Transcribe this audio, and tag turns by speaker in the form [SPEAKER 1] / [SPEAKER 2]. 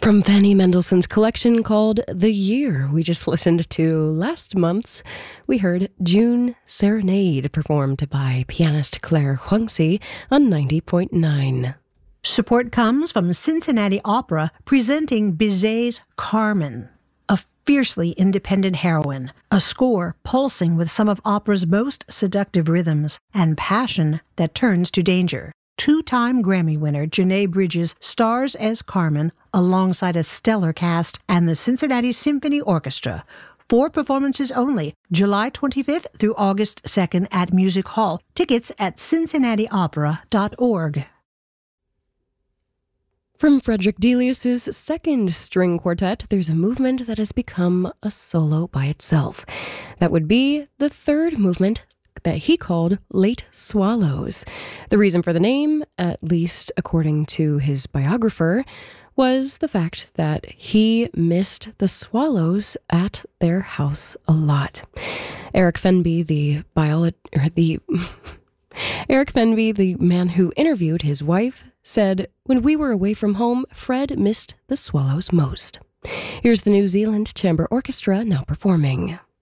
[SPEAKER 1] From Fanny Mendelssohn's collection called The Year, we just listened to last month's. We heard June Serenade performed by pianist Claire Huangxi on 90.9.
[SPEAKER 2] Support comes from Cincinnati Opera presenting Bizet's Carmen, a fiercely independent heroine, a score pulsing with some of opera's most seductive rhythms and passion that turns to danger. Two-time Grammy winner Janae Bridges stars as Carmen alongside a stellar cast and the Cincinnati Symphony Orchestra. 4 performances only, July 25th through August 2nd at Music Hall. Tickets at cincinnatiopera.org.
[SPEAKER 1] From Frederick Delius's second string quartet, there's a movement that has become a solo by itself. That would be the third movement that he called Late Swallows. The reason for the name, at least according to his biographer, was the fact that he missed the swallows at their house a lot. Eric Fenby, Eric Fenby, the man who interviewed his wife, said, "When we were away from home, Fred missed the swallows most." Here's the New Zealand Chamber Orchestra now performing.